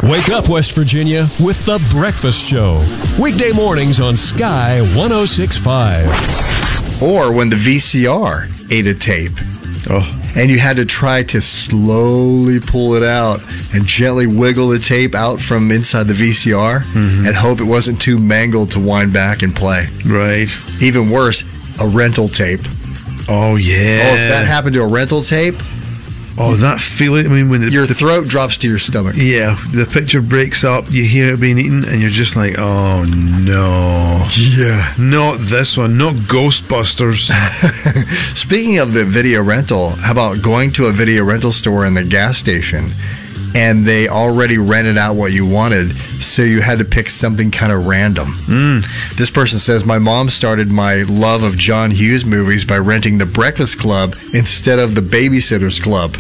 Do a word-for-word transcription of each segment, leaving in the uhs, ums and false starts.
Wake up, West Virginia, with The Breakfast Show. Weekday mornings on Sky one oh six point five. Or when the V C R ate a tape. Oh. And you had to try to slowly pull it out and gently wiggle the tape out from inside the V C R mm-hmm. and hope it wasn't too mangled to wind back and play. Right. Even worse, a rental tape. Oh, yeah. Oh, if that happened to a rental tape. Oh, that feeling. I mean, when the, your the, throat drops to your stomach. Yeah. The picture breaks up, you hear it being eaten, and you're just like, oh, no. Yeah. Not this one. Not Ghostbusters. Speaking of the video rental, how about going to a video rental store in the gas station and they already rented out what you wanted, so you had to pick something kind of random. Mm. This person says, my mom started my love of John Hughes movies by renting The Breakfast Club instead of The Babysitter's Club.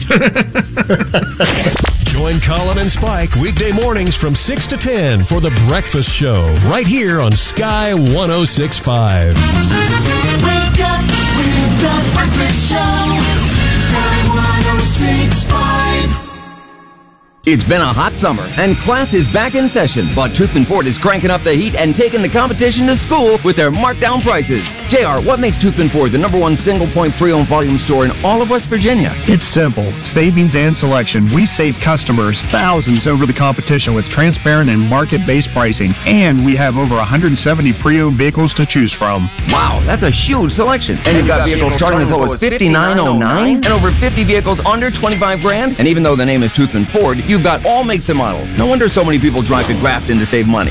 Join Colin and Spike weekday mornings from six to ten for The Breakfast Show, right here on Sky one oh six point five. Wake up with The Breakfast Show, Sky one oh six point five. It's been a hot summer, and class is back in session, but Toothman Ford is cranking up the heat and taking the competition to school with their markdown prices. J R, what makes Toothman Ford the number one single-point pre-owned volume store in all of West Virginia? It's simple. Savings and selection. We save customers thousands over the competition with transparent and market-based pricing, and we have over one hundred seventy pre-owned vehicles to choose from. Wow, that's a huge selection. And you've got vehicles starting as low as fifty-nine oh nine and over fifty vehicles under twenty-five grand. And even though the name is Toothman Ford, you've got all makes and models. No wonder so many people drive to Grafton to save money.